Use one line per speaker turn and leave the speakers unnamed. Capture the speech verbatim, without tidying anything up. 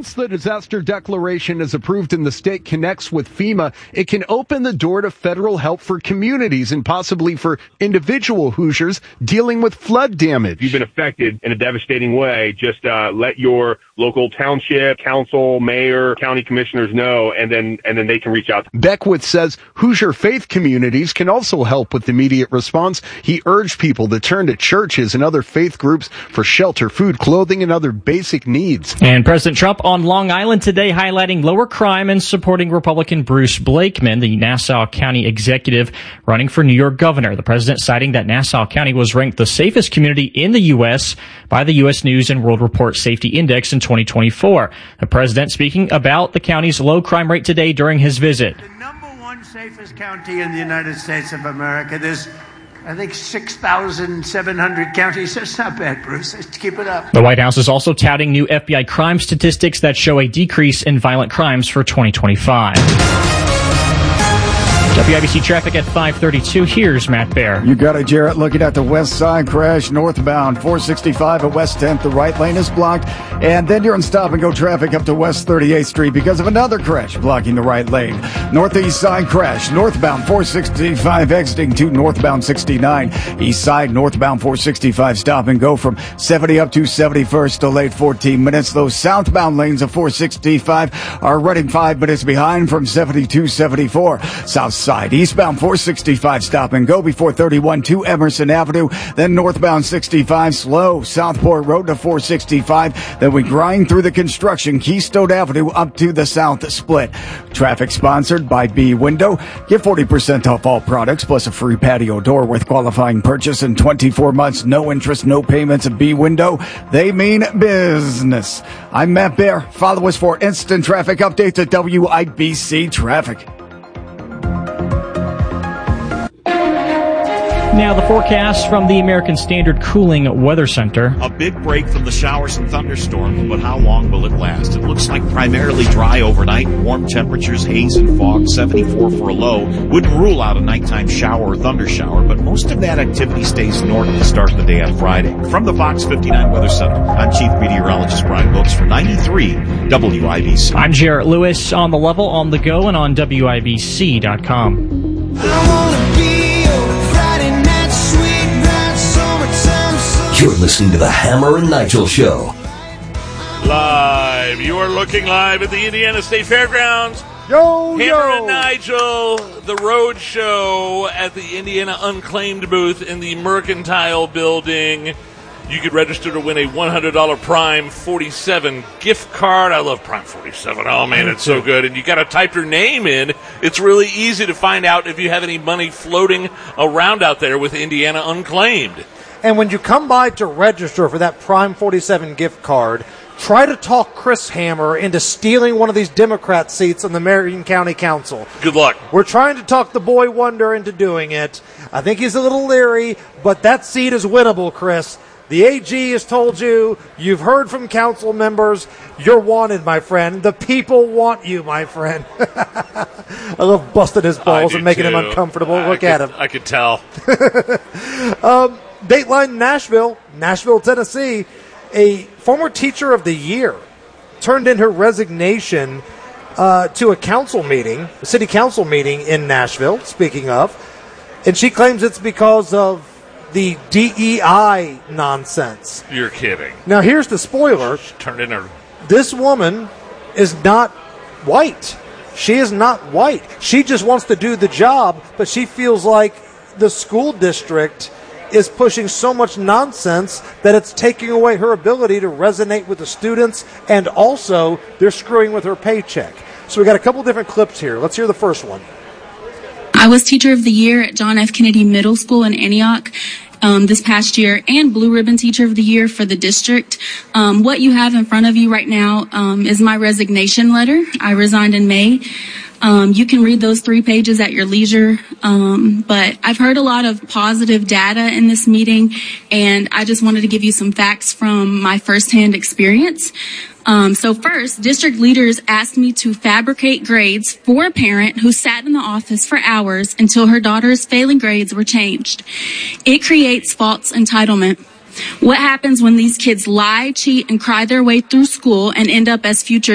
Once the disaster declaration is approved and the state connects with FEMA, it can open the door to federal help for communities and possibly for individual Hoosiers dealing with flood damage.
If you've been affected in a devastating way, just uh, let your local township, council, mayor, county commissioners know, and then and then they can reach out.
Beckwith says Hoosier faith communities can also help with immediate response. He urged people to turn to churches and other faith groups for shelter, food, clothing, and other basic needs.
And President Trump on Long Island today highlighting lower crime and supporting Republican Bruce Blakeman, the Nassau County executive running for New York governor. The president citing that Nassau County was ranked the safest community in the U S by the U S News and World Report Safety Index in twenty twenty-four. The president speaking about the county's low crime rate today during his visit.
The number one safest county in the United States of America. There's, I think, six thousand seven hundred counties. That's not bad, Bruce. Let's keep it up.
The White House is also touting new F B I crime statistics that show a decrease in violent crimes for twenty twenty-five. W I B C traffic at five thirty-two. Here's Matt Bear.
You got it, Jarrett. Looking at the west side crash northbound four sixty-five at West tenth. The right lane is blocked. And then you're in stop and go traffic up to West thirty-eighth Street because of another crash blocking the right lane. Northeast side crash northbound four sixty-five exiting to northbound sixty-nine. East side northbound four sixty-five stop and go from seventy up to seventy-first. Delayed fourteen minutes. Those southbound lanes of four sixty-five are running five minutes behind from seventy to seventy-four. South side eastbound four sixty-five stop and go before thirty-one to Emerson Avenue. Then northbound sixty-five slow Southport Road to four sixty-five. Then we grind through the construction Keystone Avenue up to the south split. Traffic sponsored by B Window. Get forty percent off all products plus a free patio door with qualifying purchase in twenty-four months. No interest, no payments at B Window. They mean business. I'm Matt Bear. Follow us for instant traffic updates at W I B C Traffic.
Now the forecast from the American Standard Cooling Weather Center.
A big break from the showers and thunderstorms, but how long will it last? It looks like primarily dry overnight, warm temperatures, haze and fog, seventy-four for a low. Wouldn't rule out a nighttime shower or thunder shower, but most of that activity stays north to start the day on Friday. From the Fox fifty-nine Weather Center, I'm Chief Meteorologist Brian Wilkes for ninety-three W I B C.
I'm Jarrett Lewis on the level, on the go, and on W I B C dot com.
You're listening to the Hammer and Nigel Show.
Live. You are looking live at the Indiana State Fairgrounds.
Yo,
Hammer
yo.
and Nigel, the road show at the Indiana Unclaimed booth in the Mercantile Building. You could register to win a one hundred dollars Prime forty-seven gift card. I love Prime forty-seven. Oh, man, it's so good. And you got to type your name in. It's really easy to find out if you have any money floating around out there with Indiana Unclaimed.
And when you come by to register for that Prime forty-seven gift card, try to talk Chris Hammer into stealing one of these Democrat seats on the Marion County Council.
Good luck.
We're trying to talk the boy wonder into doing it. I think he's a little leery, but that seat is winnable, Chris. The A G has told you. You've heard from council members. You're wanted, my friend. The people want you, my friend. I love busting his balls and making
too.
him uncomfortable.
I
Look
could,
at him.
I could tell.
um, Dateline Nashville, Nashville, Tennessee. A former teacher of the year turned in her resignation uh, to a council meeting, a city council meeting in Nashville, speaking of. And she claims it's because of the D E I nonsense.
You're kidding.
Now, here's the spoiler.
She turned in her...
This woman is not white. She is not white. She just wants to do the job, but she feels like the school district is pushing so much nonsense that it's taking away her ability to resonate with the students, and also they're screwing with her paycheck. So we got a couple different clips here. Let's hear the first one.
I was Teacher of the Year at John F. Kennedy Middle School in Antioch um, this past year, and Blue Ribbon Teacher of the Year for the district. Um, what you have in front of you right now um, is my resignation letter. I resigned in May. Um, you can read those three pages at your leisure, um, but I've heard a lot of positive data in this meeting, and I just wanted to give you some facts from my firsthand experience. Um, so first, district leaders asked me to fabricate grades for a parent who sat in the office for hours until her daughter's failing grades were changed. It creates false entitlement. What happens when these kids lie, cheat, and cry their way through school and end up as future